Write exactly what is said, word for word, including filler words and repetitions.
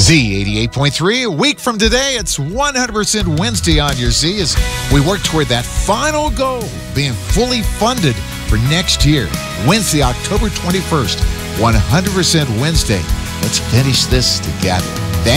Z eighty-eight point three. A week from today, it's one hundred percent Wednesday on your Z as we work toward that final goal, being fully funded for next year. Wednesday, October twenty-first, one hundred percent Wednesday. Let's finish this together.